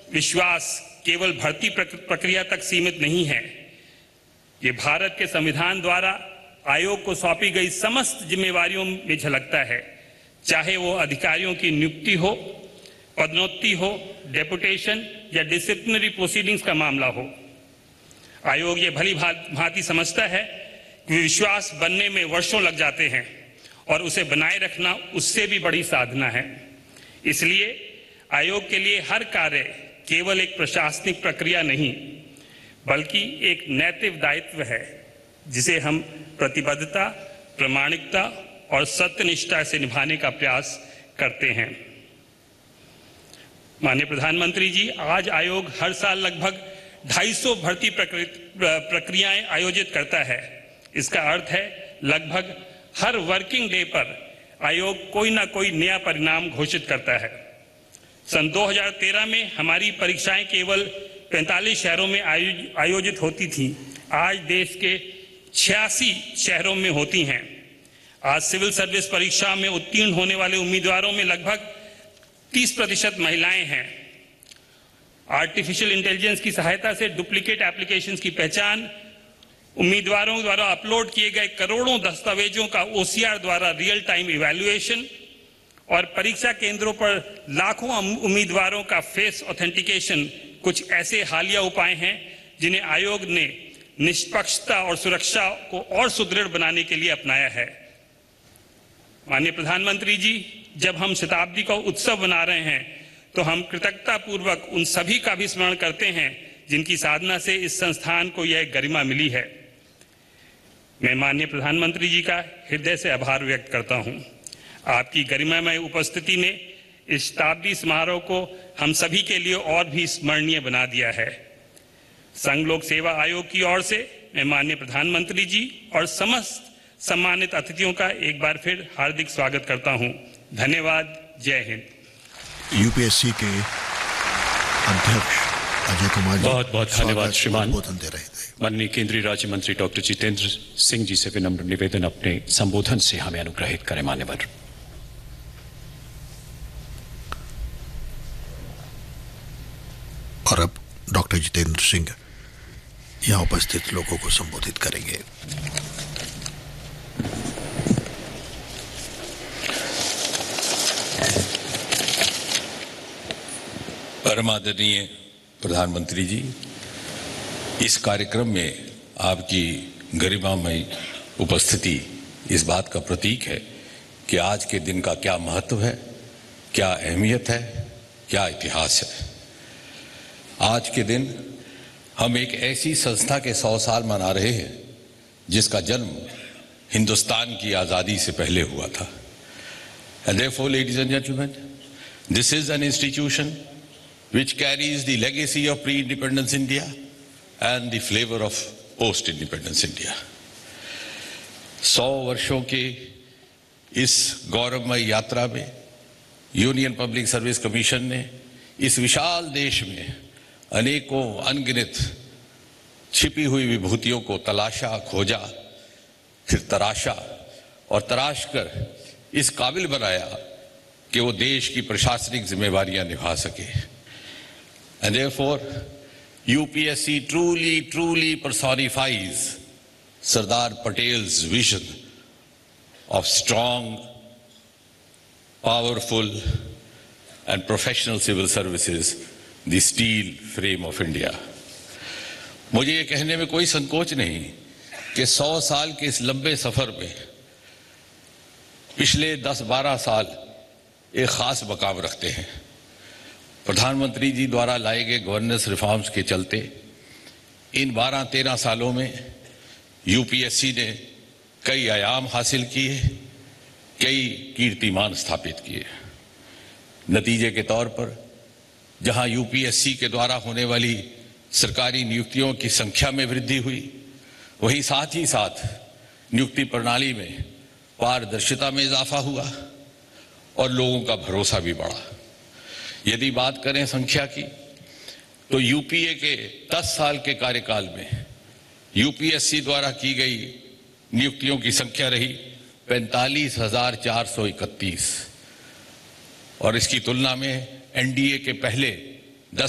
विश्वास केवल भर्ती प्रक्रिया तक सीमित नहीं है। ये भारत के संविधान द्वारा आयोग को सौंपी गई समस्त जिम्मेवारियों में झलकता है, चाहे वो अधिकारियों की नियुक्ति हो, पदोन्नति हो, डेपुटेशन या डिसिप्लिनरी प्रोसीडिंग्स का मामला हो। आयोग ये भली भांति समझता है कि विश्वास बनने में वर्षों लग जाते हैं और उसे बनाए रखना उससे भी बड़ी साधना है। इसलिए आयोग के लिए हर कार्य केवल एक प्रशासनिक प्रक्रिया नहीं, बल्कि एक नैतिक दायित्व है, जिसे हम प्रतिबद्धता, प्रामाणिकता और सत्यनिष्ठा से निभाने का प्रयास करते हैं। माननीय प्रधानमंत्री जी, आज आयोग हर साल लगभग 250 भर्ती प्रक्रियाएं आयोजित करता है। इसका अर्थ है लगभग हर वर्किंग डे पर आयोग कोई ना कोई नया परिणाम घोषित करता है। सन 2013 में हमारी परीक्षाएं केवल 45 शहरों में आयोजित होती थीं। आज देश के 86 शहरों में होती हैं। आज सिविल सर्विस परीक्षा में उत्तीर्ण होने वाले उम्मीदवारों में लगभग 30% महिलाएं हैं। आर्टिफिशियल इंटेलिजेंस की सहायता से डुप्लीकेट एप्लीकेशंस की पहचान, उम्मीदवारों द्वारा अपलोड किए गए करोड़ों दस्तावेजों का OCR द्वारा रियल टाइम इवैल्यूएशन और परीक्षा केंद्रों पर लाखों उम्मीदवारों का फेस ऑथेंटिकेशन कुछ ऐसे हालिया उपाय हैं जिन्हें आयोग ने निष्पक्षता और सुरक्षा को और सुदृढ़ बनाने के लिए अपनाया है। माननीय प्रधानमंत्री जी, जब हम शताब्दी का उत्सव मना रहे हैं तो हम कृतज्ञता पूर्वक उन सभी का भी स्मरण करते हैं जिनकी साधना से इस संस्थान को यह गरिमा मिली है। मैं माननीय प्रधानमंत्री जी का हृदय से आभार व्यक्त करता हूं। आपकी गरिमामय उपस्थिति ने इस शताब्दी समारोह को हम सभी के लिए और भी स्मरणीय बना दिया है। संघ लोक सेवा आयोग की ओर से मैं माननीय प्रधानमंत्री जी और समस्त सम्मानित अतिथियों का एक बार फिर हार्दिक स्वागत करता हूं। धन्यवाद। जय हिंद। यूपीएससी के अध्यक्ष अजय कुमार जी बहुत बहुत धन्यवाद श्रीमान। संबोधन दे रहे थे। माननीय केंद्रीय राज्य मंत्री डॉक्टर जितेंद्र सिंह जी से विनम्र निवेदन, अपने संबोधन से हमें अनुग्रहित करें मान्यवर। और अब डॉक्टर जितेंद्र सिंह यहां उपस्थित लोगों को संबोधित करेंगे। परमादरणीय प्रधानमंत्री जी, इस कार्यक्रम में आपकी गरिमामयी उपस्थिति इस बात का प्रतीक है कि आज के दिन का क्या महत्व है, क्या अहमियत है, क्या इतिहास है। आज के दिन हम एक ऐसी संस्था के 100 साल मना रहे हैं जिसका जन्म हिंदुस्तान की आज़ादी से पहले हुआ था। And therefore, ladies and gentlemen, this is an institution which carries the legacy of pre-independence India and the flavor of post-independence India. 100 वर्षों के इस गौरवमय यात्रा में यूनियन पब्लिक सर्विस कमीशन ने इस विशाल देश में अनेकों अनगिनत छिपी हुई विभूतियों को तलाशा, खोजा, फिर तराशा और तराश कर इस काबिल बनाया कि वो देश की प्रशासनिक जिम्मेवारियां निभा सके। And therefore, UPSC truly personifies Sardar Patel's vision of strong, powerful and professional civil services, the steel frame of India. मुझे ये कहने में कोई संकोच नहीं कि 100 साल के इस लंबे सफर में पिछले 10-12 साल एक खास मकाम रखते हैं। प्रधानमंत्री जी द्वारा लाए गए गवर्नेंस रिफॉर्म्स के चलते इन 12-13 सालों में यूपीएससी ने कई आयाम हासिल किए, कई कीर्तिमान स्थापित किए। नतीजे के तौर पर जहां यूपीएससी के द्वारा होने वाली सरकारी नियुक्तियों की संख्या में वृद्धि हुई, वहीं साथ ही साथ नियुक्ति प्रणाली में पारदर्शिता में इजाफा हुआ और लोगों का भरोसा भी बढ़ा। यदि बात करें संख्या की, तो यूपीए के 10 साल के कार्यकाल में यूपीएससी द्वारा की गई नियुक्तियों की संख्या रही 45,431 और इसकी तुलना में एनडीए के पहले